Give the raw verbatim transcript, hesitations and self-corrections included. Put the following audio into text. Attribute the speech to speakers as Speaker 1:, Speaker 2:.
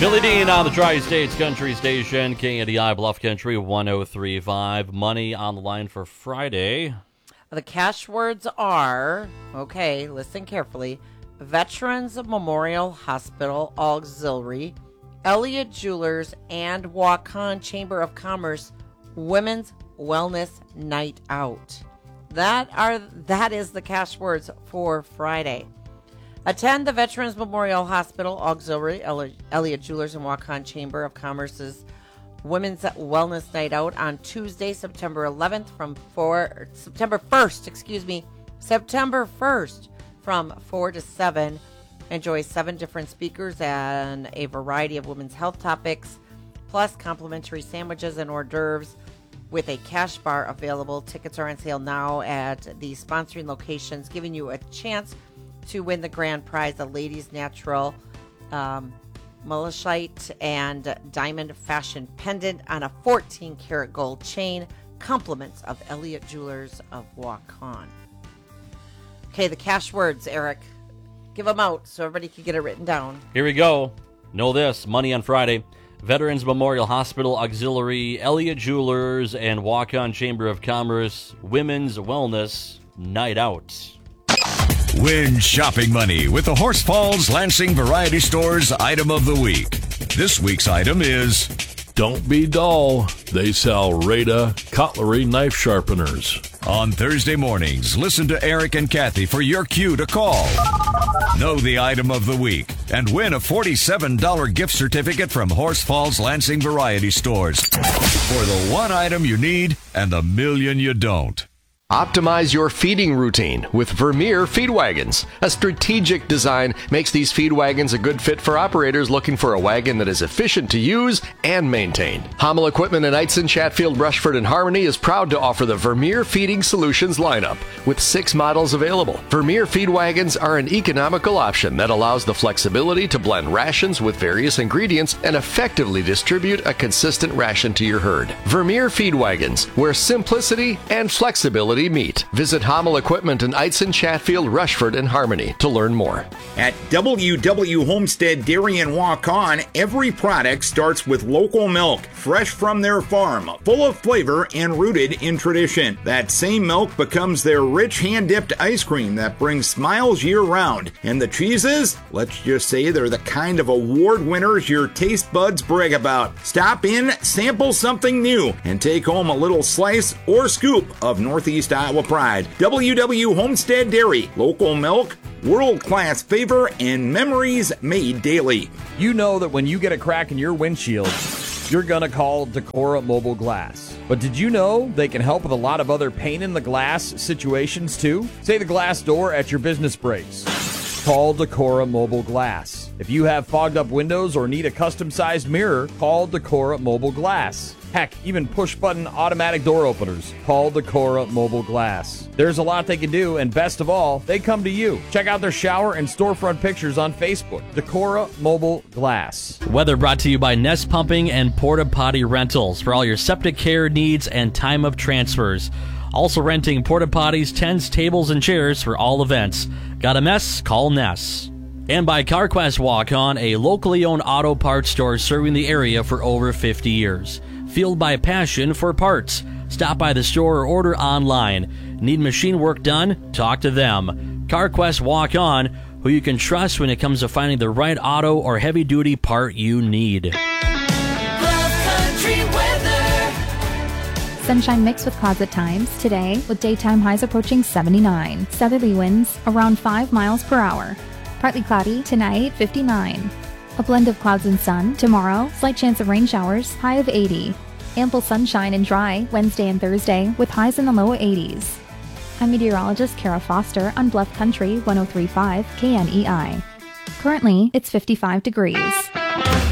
Speaker 1: Billy Dean on the Tri-States Country Station, K N D I Bluff Country one oh three point five. Money on the line for Friday.
Speaker 2: The cash words are, okay, listen carefully, Veterans Memorial Hospital Auxiliary, Elliott Jewelers, and Waukon Chamber of Commerce Women's Wellness Night Out. That are that is the cash words for Friday. Attend the Veterans Memorial Hospital Auxiliary, Elliott Jewelers, and Waukon Chamber of Commerce's Women's Wellness Night Out on Tuesday, September eleventh from four, September first, excuse me, September first from four to seven. Enjoy seven different speakers and a variety of women's health topics, plus complimentary sandwiches and hors d'oeuvres with a cash bar available. Tickets are on sale now at the sponsoring locations, giving you a chance to win the grand prize, a ladies' natural um, malachite and diamond fashion pendant on a fourteen karat gold chain, compliments of Elliott Jewelers of Waukon. Okay, the cash words, Eric. Give them out so everybody can get it written down.
Speaker 1: Here we go. Know this, money on Friday. Veterans Memorial Hospital Auxiliary, Elliott Jewelers, and Waukon Chamber of Commerce Women's Wellness Night Out.
Speaker 3: Win shopping money with the Horse Falls Lansing Variety Store's Item of the Week. This week's item is...
Speaker 4: Don't be dull. They sell Rada cutlery knife sharpeners.
Speaker 3: On Thursday mornings, listen to Eric and Kathy for your cue to call. Know the item of the week and win a forty-seven dollars gift certificate from Horse Falls Lansing Variety Stores for the one item you need and the million you don't.
Speaker 5: Optimize your feeding routine with Vermeer Feed Wagons. A strategic design makes these feed wagons a good fit for operators looking for a wagon that is efficient to use and maintain. Hommel Equipment in Eitzen, Chatfield, Rushford, and Harmony is proud to offer the Vermeer Feeding Solutions lineup with six models available. Vermeer Feed Wagons are an economical option that allows the flexibility to blend rations with various ingredients and effectively distribute a consistent ration to your herd. Vermeer Feed Wagons, where simplicity and flexibility meet. Visit Hommel Equipment in Eitzen, Chatfield, Rushford, and Harmony to learn more.
Speaker 6: At W W Homestead Dairy and Waukon, every product starts with local milk, fresh from their farm, full of flavor and rooted in tradition. That same milk becomes their rich hand-dipped ice cream that brings smiles year-round. And the cheeses? Let's just say they're the kind of award winners your taste buds brag about. Stop in, sample something new, and take home a little slice or scoop of Northeast Iowa pride. W W Homestead Dairy, local milk, world-class flavor, and memories made daily.
Speaker 7: You know that when you get a crack in your windshield, you're going to call Decora Mobile Glass. But did you know they can help with a lot of other pain in the glass situations too? Say the glass door at your business breaks. Call Decora Mobile Glass. If you have fogged up windows or need a custom-sized mirror, call Decora Mobile Glass. Heck, even push-button automatic door openers. Call Decora Mobile Glass. There's a lot they can do, and best of all, they come to you. Check out their shower and storefront pictures on Facebook. Decora Mobile Glass.
Speaker 1: Weather brought to you by Nest Pumping and Porta Potty Rentals for all your septic care needs and time of transfers. Also renting porta potties, tents, tables, and chairs for all events. Got a mess? Call Ness. And by CarQuest Waukon, a locally owned auto parts store serving the area for over fifty years. Fueled by passion for parts. Stop by the store or order online. Need machine work done? Talk to them. CarQuest Waukon, who you can trust when it comes to finding the right auto or heavy-duty part you need.
Speaker 8: Sunshine mixed with clouds at times today, with daytime highs approaching seventy-nine. Southerly winds around five miles per hour. Partly cloudy tonight, fifty-nine. A blend of clouds and sun tomorrow, slight chance of rain showers, high of eighty. Ample sunshine and dry Wednesday and Thursday with highs in the low eighties. I'm meteorologist Kara Foster on Bluff Country one oh three point five K N E I. Currently, it's fifty-five degrees.